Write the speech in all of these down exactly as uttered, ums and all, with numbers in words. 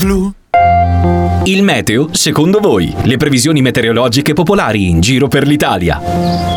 Blu. Il meteo, secondo voi? Le previsioni meteorologiche popolari in giro per l'Italia.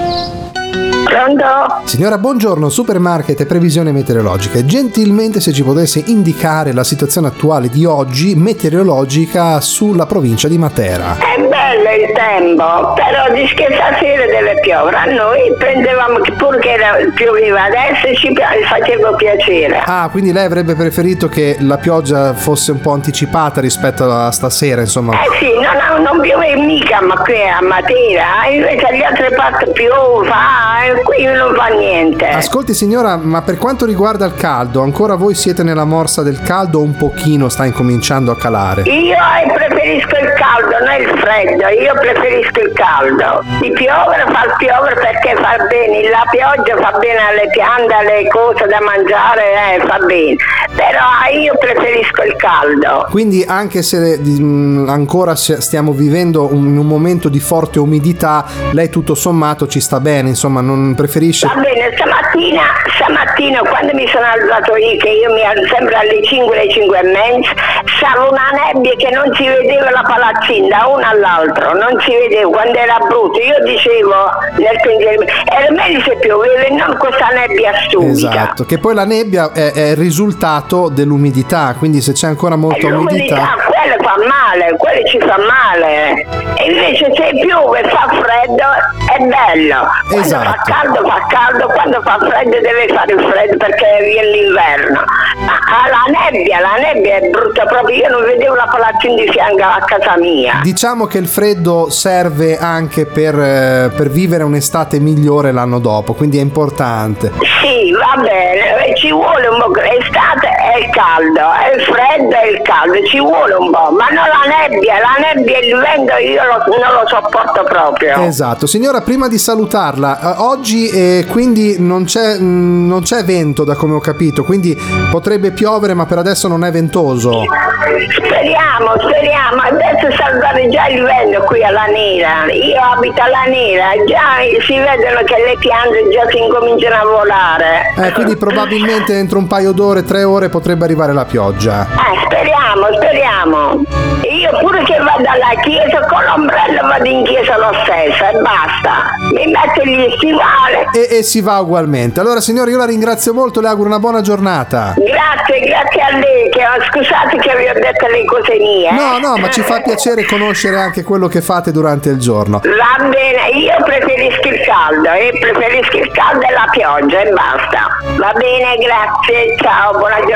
Pronto? Signora, buongiorno, Supermarket e previsioni meteorologiche. Gentilmente se ci potesse indicare la situazione attuale di oggi meteorologica sulla provincia di Matera. È bello il tempo, però dice che stasera deve piovere. A noi prendevamo pur che era, pioveva adesso e ci faceva piacere. Ah, quindi lei avrebbe preferito che la pioggia fosse un po' anticipata rispetto a stasera, insomma. Eh sì, non, non piove mica ma qui a Matera, invece agli altre parti piove, ah, qui non fa niente. Ascolti signora, ma per quanto riguarda il caldo, ancora voi siete nella morsa del caldo o un pochino sta incominciando a calare? Io preferisco il caldo, non il freddo, io preferisco il caldo. Di piovere fa il piovere perché fa bene, la pioggia fa bene alle piante, alle cose da mangiare, eh, fa bene. Però io preferisco il caldo. Quindi anche se mh, ancora stiamo vivendo un, un momento di forte umidità, lei tutto sommato ci sta bene, insomma, non preferisce... Va bene, stamattina, stamattina quando mi sono alzato io, che io mi alzo sempre alle cinque, alle cinque e mezza, stava una nebbia che non si vedeva la palazzina da uno all'altro, non si vedeva, quando era brutto. Io dicevo nel pensiero, era meglio se pioveva e non questa nebbia stupida. Esatto, che poi la nebbia è, è il risultato dell'umidità, quindi se c'è ancora molta l'umidità, umidità... quella fa male, quella ci fa male. E invece se piove e fa freddo è bello. Quando Esatto. fa caldo fa caldo, quando fa freddo deve fare il freddo perché viene l'inverno. Ma la nebbia, la nebbia è brutta proprio, io non vedevo la palazzina di fianco a casa mia. Diciamo che il freddo serve anche per, eh, per vivere un'estate migliore l'anno dopo, quindi è importante. Sì, va bene, ci vuole un po', l'estate è il caldo, è il freddo e il caldo, ci vuole un po', ma non la nebbia, la nebbia e il vento io lo, non lo sopporto proprio. Esatto, signora, prima di salutarla, eh, oggi eh, quindi non c'è, mh, non c'è vento da come ho capito, quindi potrebbe piovere ma per adesso non è ventoso. Speriamo, speriamo, adesso salvare già il vento qui alla Nera, io abito alla Nera, già si vedono che le piante già si incominciano a volare. Eh, quindi probabilmente entro un paio d'ore, tre ore potrebbe arrivare la pioggia. Eh, speriamo, speriamo. Io pure che vado alla chiesa con l'ombrello vado in chiesa lo stesso e basta. Mi metto gli stivali. E, e si va ugualmente. Allora signora, io la ringrazio molto, le auguro una buona giornata. Grazie, grazie a lei, che scusate che vi ho detto le cose mie. No, no, ma ci fa piacere conoscere anche quello che fate durante il giorno. Va bene, io preferisco il caldo, e preferisco il caldo e la pioggia e basta. Va bene, grazie, ciao, buona giornata.